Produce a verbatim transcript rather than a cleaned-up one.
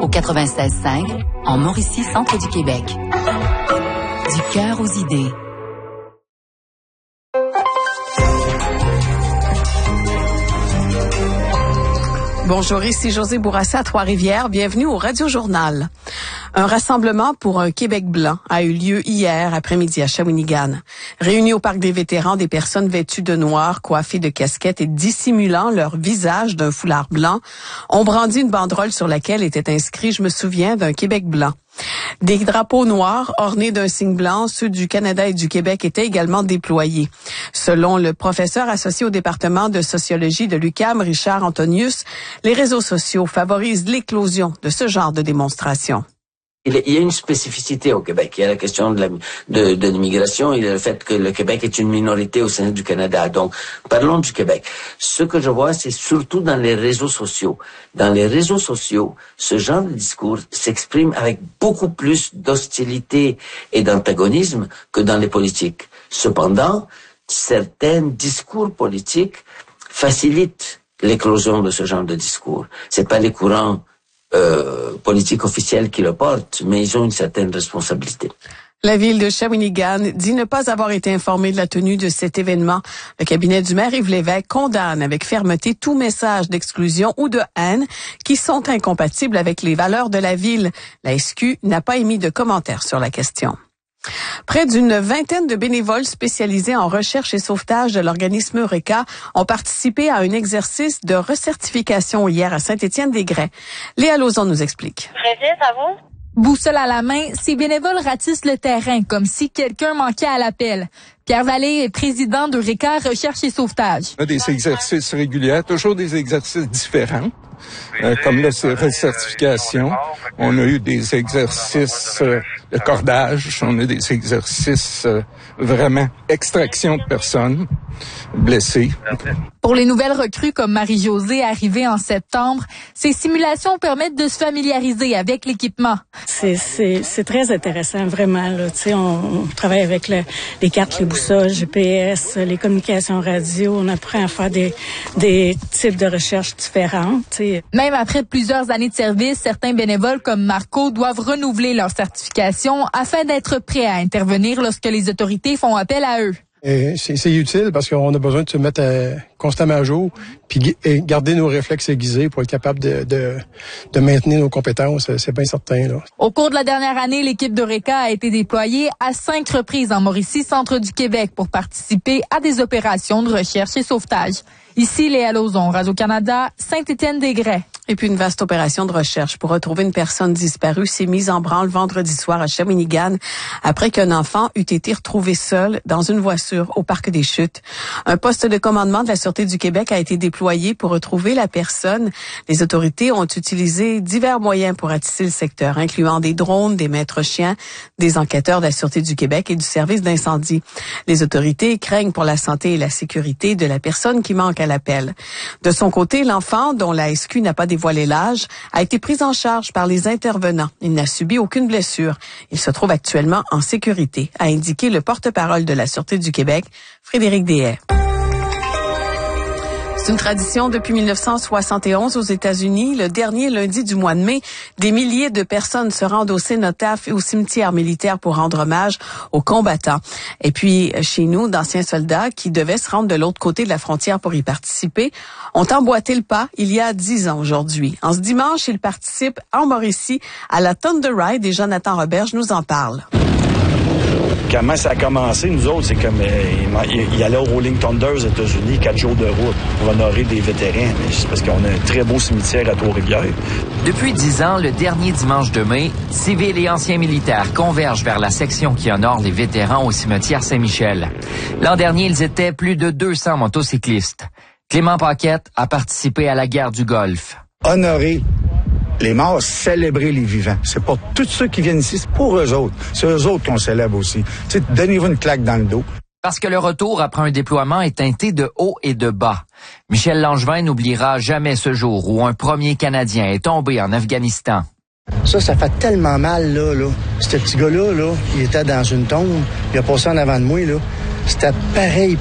au quatre-vingt-seize cinq, en Mauricie, centre du Québec. Du cœur aux idées. Bonjour, ici José Bourassa à Trois-Rivières. Bienvenue au Radio Journal. Un rassemblement pour un Québec blanc a eu lieu hier après-midi à Shawinigan. Réunis au Parc des vétérans, des personnes vêtues de noir, coiffées de casquettes et dissimulant leur visage d'un foulard blanc ont brandi une banderole sur laquelle était inscrit « Je me souviens d'un Québec blanc ». Des drapeaux noirs ornés d'un signe blanc, ceux du Canada et du Québec, étaient également déployés. Selon le professeur associé au département de sociologie de l'U Q A M, Richard Antonius, les réseaux sociaux favorisent l'éclosion de ce genre de démonstration. Il y a une spécificité au Québec. Il y a la question de, la, de, de l'immigration. Il y a le fait que le Québec est une minorité au sein du Canada. Donc, parlons du Québec. Ce que je vois, c'est surtout dans les réseaux sociaux. Dans les réseaux sociaux, ce genre de discours s'exprime avec beaucoup plus d'hostilité et d'antagonisme que dans les politiques. Cependant, certains discours politiques facilitent l'éclosion de ce genre de discours. C'est pas les courants Euh, politique officielle qui le portent, mais ils ont une certaine responsabilité. La ville de Shawinigan dit ne pas avoir été informée de la tenue de cet événement. Le cabinet du maire Yves Lévesque condamne avec fermeté tout message d'exclusion ou de haine qui sont incompatibles avec les valeurs de la ville. La S Q n'a pas émis de commentaires sur la question. Près d'une vingtaine de bénévoles spécialisés en recherche et sauvetage de l'organisme Eureka ont participé à un exercice de recertification hier à Saint-Étienne-des-Grès. Léa Lauzon nous explique. Très vite, à vous. Boussole à la main, ces bénévoles ratissent le terrain comme si quelqu'un manquait à l'appel. Pierre Vallée est président d'Eureka Recherche et Sauvetage. On a des exercices réguliers, toujours des exercices différents. Euh, comme là, c'est recertification. On a eu des exercices euh, de cordage. On a des exercices euh, vraiment extraction de personnes blessées. Pour les nouvelles recrues comme Marie-Josée arrivée en septembre, ces simulations permettent de se familiariser avec l'équipement. C'est, c'est, c'est très intéressant, vraiment. Là. Tu sais, on, on travaille avec le, les cartes, les boussoles, G P S, les communications radio. On apprend à faire des, des types de recherches différentes. Tu sais. Même après plusieurs années de service, certains bénévoles comme Marco doivent renouveler leur certification afin d'être prêts à intervenir lorsque les autorités font appel à eux. Et c'est, c'est utile parce qu'on a besoin de se mettre à, constamment à jour puis et garder nos réflexes aiguisés pour être capable de, de, de maintenir nos compétences, c'est bien certain. Là. Au cours de la dernière année, l'équipe d'Eureka a été déployée à cinq reprises en Mauricie, centre du Québec, pour participer à des opérations de recherche et sauvetage. Ici, Léa Lauzon, Radio-Canada, Saint-Étienne-des-Grès. Et puis une vaste opération de recherche pour retrouver une personne disparue s'est mise en branle vendredi soir à Shawinigan après qu'un enfant eût été retrouvé seul dans une voiture au Parc des Chutes. Un poste de commandement de la Sûreté du Québec a été déployé pour retrouver la personne. Les autorités ont utilisé divers moyens pour ratisser le secteur, incluant des drones, des maîtres chiens, des enquêteurs de la Sûreté du Québec et du service d'incendie. Les autorités craignent pour la santé et la sécurité de la personne qui manque à l'appel. De son côté, l'enfant, dont la S Q n'a pas dévoilé l'âge, a été pris en charge par les intervenants. Il n'a subi aucune blessure. Il se trouve actuellement en sécurité, a indiqué le porte-parole de la Sûreté du Québec, Frédéric Deshaies. C'est une tradition depuis mille neuf cent soixante et onze aux États-Unis. Le dernier lundi du mois de mai, des milliers de personnes se rendent au cénotaphe et au cimetière militaire pour rendre hommage aux combattants. Et puis, chez nous, d'anciens soldats qui devaient se rendre de l'autre côté de la frontière pour y participer ont emboîté le pas il y a dix ans aujourd'hui. En ce dimanche, ils participent en Mauricie à la Thunder Ride et Jonathan Roberge nous en parle. Comment ça a commencé, nous autres, c'est comme euh, il, il allait au Rolling Thunder aux États-Unis, quatre jours de route pour honorer des vétérans. Mais c'est parce qu'on a un très beau cimetière à Trois-Rivières. Depuis dix ans, le dernier dimanche de mai, civils et anciens militaires convergent vers la section qui honore les vétérans au cimetière Saint-Michel. L'an dernier, ils étaient plus de deux cents motocyclistes. Clément Paquette a participé à la guerre du Golfe. Honorer les morts, célébrer les vivants. C'est pas tous ceux qui viennent ici, c'est pour eux autres. C'est eux autres qu'on célèbre aussi. Tu sais, donnez-vous une claque dans le dos. Parce que le retour après un déploiement est teinté de haut et de bas. Michel Langevin n'oubliera jamais ce jour où un premier Canadien est tombé en Afghanistan. Ça, ça fait tellement mal, là, là. Ce petit gars-là, là, il était dans une tombe, il a passé en avant de moi, là. C'était pareil